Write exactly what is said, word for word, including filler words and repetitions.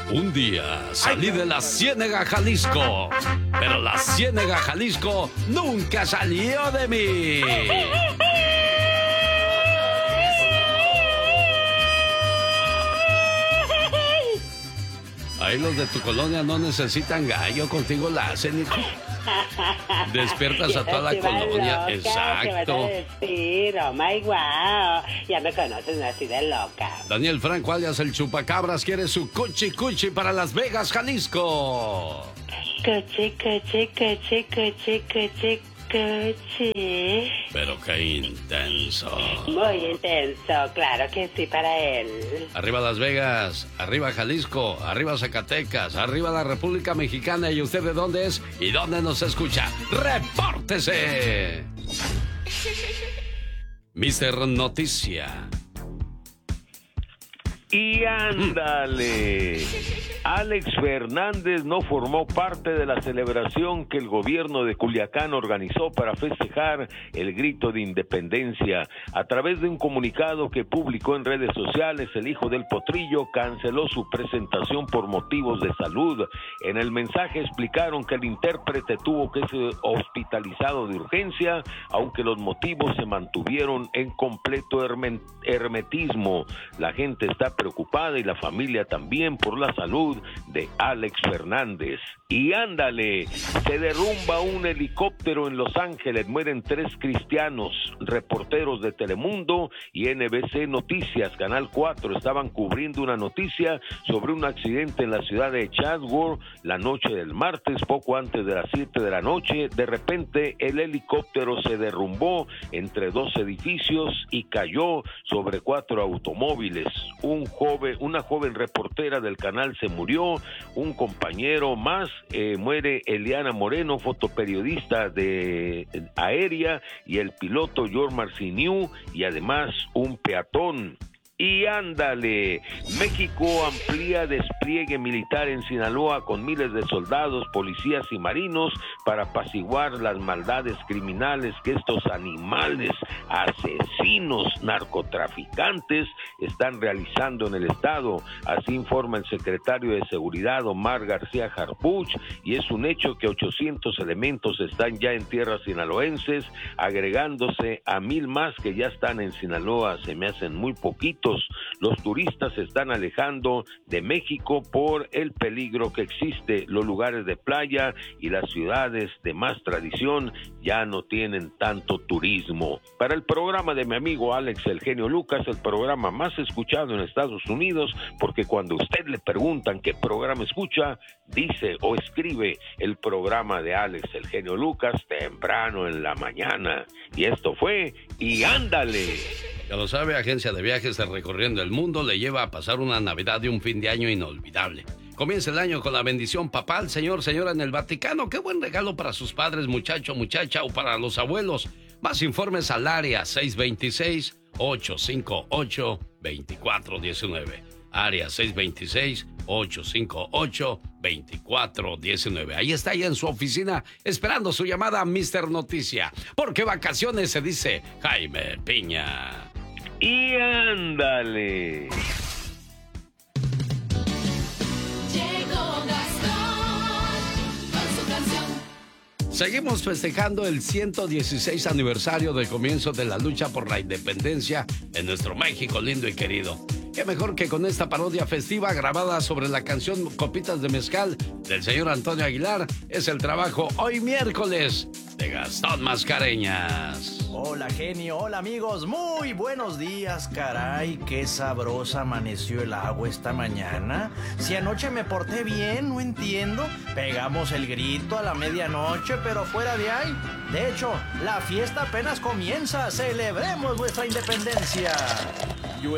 Un día salí de la Ciénega, Jalisco, pero la Ciénega, Jalisco nunca salió de mí. Ahí los de tu colonia no necesitan gallo, contigo la hacen, hijo. Despiertas a toda la colonia, loca, exacto. ¿Qué vas a decir? Oh my wow, ya me conoces así de loca. Daniel Franco, alias el Chupacabras, quiere su cuchi cuchi para Las Vegas, Jalisco. Cuchi, cuchi, cuchi, cuchi, cuchi, cuchi. Pero qué intenso. Muy intenso, claro que sí para él. Arriba Las Vegas, arriba Jalisco, arriba Zacatecas, arriba la República Mexicana. ¿Y usted de dónde es y dónde nos escucha? ¡Repórtese! mister Noticia. Y ándale, Alex Fernández no formó parte de la celebración que el gobierno de Culiacán organizó para festejar el grito de independencia. A través de un comunicado que publicó en redes sociales, el hijo del potrillo canceló su presentación por motivos de salud. En el mensaje explicaron que el intérprete tuvo que ser hospitalizado de urgencia, aunque los motivos se mantuvieron en completo hermetismo. La gente está preocupada y la familia también por la salud de Alex Fernández. Y ándale, se derrumba un helicóptero en Los Ángeles, mueren tres cristianos. Reporteros de Telemundo y N B C Noticias, Canal cuatro, estaban cubriendo una noticia sobre un accidente en la ciudad de Chatsworth la noche del martes, poco antes de las siete de la noche. De repente el helicóptero se derrumbó entre dos edificios y cayó sobre cuatro automóviles. Un joven, una joven reportera del canal se murió, un compañero más eh, muere, Eliana Moreno, fotoperiodista de eh, aérea, y el piloto George Marciniu, y además un peatón. Y ándale, México amplía despliegue militar en Sinaloa con miles de soldados, policías y marinos para apaciguar las maldades criminales que estos animales, asesinos, narcotraficantes están realizando en el estado. Así informa el secretario de Seguridad, Omar García Harfuch, y es un hecho que ochocientos elementos están ya en tierras sinaloenses, agregándose a mil más que ya están en Sinaloa. Se me hacen muy poquitos. Los turistas se están alejando de México por el peligro que existe. Los lugares de playa y las ciudades de más tradición ya no tienen tanto turismo. Para el programa de mi amigo Alex El Genio Lucas, el programa más escuchado en Estados Unidos, porque cuando usted le preguntan qué programa escucha, dice o escribe el programa de Alex El Genio Lucas temprano en la mañana. Y esto fue Y Ándale. Ya lo sabe, agencia de viajes de Recorriendo el Mundo le lleva a pasar una Navidad y un fin de año inolvidable. Comienza el año con la bendición papal, señor, señora, en el Vaticano. Qué buen regalo para sus padres, muchacho, muchacha, o para los abuelos. Más informes al área seis dos seis, ocho cinco ocho, dos cuatro uno nueve. Área seis dos seis, ocho cinco ocho, dos cuatro uno nueve. Ahí está, ya en su oficina, esperando su llamada a mister Noticia. Porque vacaciones se dice Jaime Piña. Y ándale. Llegó Gastón con su canción. Seguimos festejando el ciento dieciséis aniversario del comienzo de la lucha por la independencia en nuestro México lindo y querido. Qué mejor que con esta parodia festiva grabada sobre la canción Copitas de Mezcal del señor Antonio Aguilar. Es el trabajo hoy miércoles de Gastón Mascareñas. Hola, genio, hola amigos, muy buenos días, caray, qué sabrosa amaneció el agua esta mañana. Si anoche me porté bien, no entiendo, pegamos el grito a la medianoche, pero fuera de ahí. De hecho, la fiesta apenas comienza, celebremos nuestra independencia.